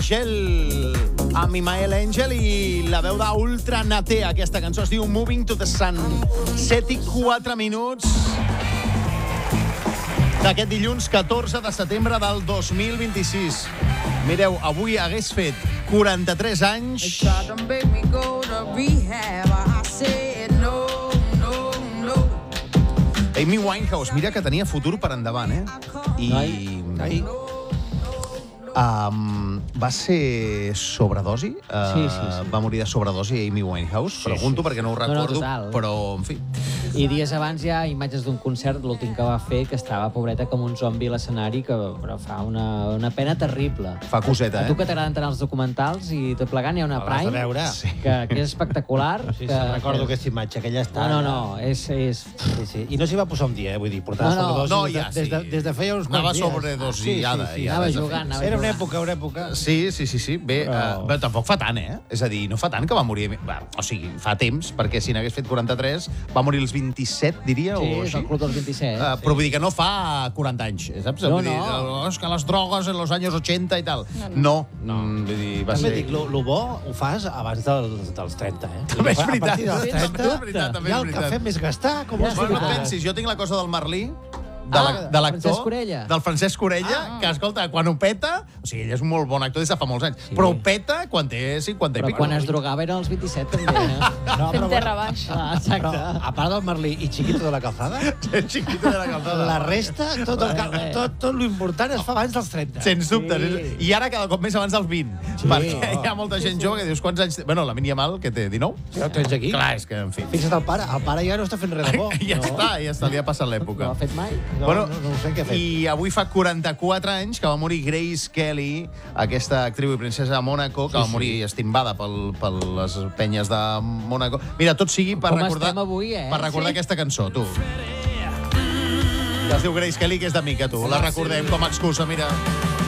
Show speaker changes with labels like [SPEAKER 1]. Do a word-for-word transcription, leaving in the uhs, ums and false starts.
[SPEAKER 1] Angel, amb Imael Angel i la veu d'Ultra Naté. Aquesta cançó es diu Moving to the Sun. set i quatre minuts d'aquest dilluns catorze de setembre del dos mil vint-i-sis. Mireu, avui hagués fet quaranta-tres anys Amy Winehouse. Mira que tenia futur per endavant, eh? I...
[SPEAKER 2] Ai.
[SPEAKER 1] Um, va ser sobredosi? Uh,
[SPEAKER 2] Sí, sí, sí.
[SPEAKER 1] Va morir de sobredosi Amy Winehouse?
[SPEAKER 2] Sí,
[SPEAKER 1] Pregunto
[SPEAKER 2] sí, sí.
[SPEAKER 1] perquè no ho
[SPEAKER 2] No, no,
[SPEAKER 1] recordo,
[SPEAKER 2] total.
[SPEAKER 1] però, en fi...
[SPEAKER 2] I dies abans hi ha imatges d'un concert, l'últim que va fer, que estava pobreta com un zombi a l'escenari, que però fa una, una pena terrible.
[SPEAKER 1] Fa coseta,
[SPEAKER 2] A tu
[SPEAKER 1] eh?
[SPEAKER 2] que t'agraden tant els documentals i tot plegant, hi ha una
[SPEAKER 3] L'has de
[SPEAKER 2] Prime
[SPEAKER 3] veure.
[SPEAKER 1] Sí.
[SPEAKER 2] que, que és espectacular.
[SPEAKER 3] Sí,
[SPEAKER 2] que,
[SPEAKER 3] sí, recordo
[SPEAKER 2] que...
[SPEAKER 3] aquesta imatge, que ja està...
[SPEAKER 2] No, no, no, és... és...
[SPEAKER 3] Sí, sí. I no s'hi va posar un dia, eh? Vull dir, portava
[SPEAKER 2] No, no.
[SPEAKER 3] sobredosi
[SPEAKER 1] No,
[SPEAKER 3] des de-
[SPEAKER 1] ja,
[SPEAKER 3] des, de,
[SPEAKER 1] sí.
[SPEAKER 3] des de feia uns
[SPEAKER 1] Anava
[SPEAKER 3] quants dies.
[SPEAKER 1] sobredosiada,
[SPEAKER 3] Sí, sí, sí.
[SPEAKER 1] ja.
[SPEAKER 2] Anava
[SPEAKER 1] des de
[SPEAKER 2] jugant, anava
[SPEAKER 3] Era una
[SPEAKER 2] jugant.
[SPEAKER 3] època, una època...
[SPEAKER 1] Sí, sí, sí, sí. Bé,
[SPEAKER 3] Però-
[SPEAKER 1] uh, però tampoc fa tant, eh? És a dir, no fa tant que va morir... Va, o sigui, fa temps, perquè si n'hagués fet quaranta-tres, va morir als vint-i-set, diria,
[SPEAKER 2] Sí,
[SPEAKER 1] o
[SPEAKER 2] és
[SPEAKER 1] així.
[SPEAKER 2] el club dels vint-i-set.
[SPEAKER 1] Uh, però vull dir que no fa quaranta anys, saps?
[SPEAKER 2] No,
[SPEAKER 1] Vull dir,
[SPEAKER 2] no.
[SPEAKER 1] és que les drogues en los años ochenta i tal. No, no. Mm, vull dir, va
[SPEAKER 3] També
[SPEAKER 1] ser...
[SPEAKER 3] dic, lo, lo bo ho fas abans dels, dels trenta, eh?
[SPEAKER 1] També és
[SPEAKER 3] A
[SPEAKER 1] veritat.
[SPEAKER 3] partir dels
[SPEAKER 1] Sí,
[SPEAKER 3] trenta,
[SPEAKER 1] també és veritat, també
[SPEAKER 3] ja
[SPEAKER 1] és
[SPEAKER 3] el
[SPEAKER 1] veritat.
[SPEAKER 3] cafè més gastar, com
[SPEAKER 2] Ja,
[SPEAKER 3] els
[SPEAKER 1] Bueno, no
[SPEAKER 2] veritat.
[SPEAKER 1] pensis, jo tinc la cosa del Merlí, de
[SPEAKER 2] Ah,
[SPEAKER 1] la- de l'actor,
[SPEAKER 2] Francesc Orella.
[SPEAKER 1] del Francesc Orella,
[SPEAKER 2] Ah.
[SPEAKER 1] que, escolta, quan ho peta... O sigui, ell és un molt bon actor des de fa molts anys,
[SPEAKER 2] Sí.
[SPEAKER 1] però ho peta quan té cinquanta i
[SPEAKER 2] Però
[SPEAKER 1] pico.
[SPEAKER 2] quan es drogava eren els vint-i-set, també. Eh?
[SPEAKER 3] No,
[SPEAKER 4] Fent terra baix.
[SPEAKER 2] Ah, exacte.
[SPEAKER 3] Però, a part del Merlí i Chiquito de la Calzada,
[SPEAKER 1] El Chiquito de la calzada.
[SPEAKER 3] la resta, tot, el,
[SPEAKER 2] Res, res.
[SPEAKER 3] tot, tot l'important es fa abans dels trenta.
[SPEAKER 1] Sens dubte.
[SPEAKER 2] Sí.
[SPEAKER 1] I ara cada cop més abans dels vint.
[SPEAKER 3] Sí.
[SPEAKER 1] Perquè hi ha molta gent jove que dius quants anys... té? Bueno, la Mínia Mal, que té dinou?
[SPEAKER 3] Ja ho tens aquí.
[SPEAKER 1] Clar, és que, en fi...
[SPEAKER 3] Fixa't el pare, el pare ja no està fent res de bo.
[SPEAKER 1] Ja
[SPEAKER 3] no.
[SPEAKER 1] està, ja està, li ha passat
[SPEAKER 2] No
[SPEAKER 1] l'època.
[SPEAKER 2] ho ha fet mai.
[SPEAKER 3] No,
[SPEAKER 1] Bueno,
[SPEAKER 3] no, no ho sé què ha fet.
[SPEAKER 1] I avui fa quaranta-quatre anys que va morir Grace Kelly, aquesta actriu i princesa de Mónaco, que
[SPEAKER 3] Sí,
[SPEAKER 1] va morir estimbada pel, per les penyes de Mónaco. Mira, tot sigui per
[SPEAKER 2] Com
[SPEAKER 1] recordar,
[SPEAKER 2] estem avui, eh?
[SPEAKER 1] per recordar
[SPEAKER 4] Sí.
[SPEAKER 1] aquesta cançó, tu. Que es diu Grace Kelly, que és de mi, que tu. La recordem com a excusa, mira.